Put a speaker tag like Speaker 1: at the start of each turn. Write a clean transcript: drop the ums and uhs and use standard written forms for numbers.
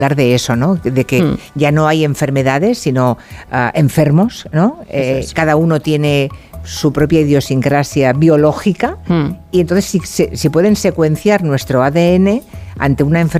Speaker 1: de eso, ¿no? De que ya no hay enfermedades, sino enfermos, ¿no? Cada uno tiene su propia idiosincrasia biológica y entonces si pueden secuenciar nuestro ADN ante una enfermedad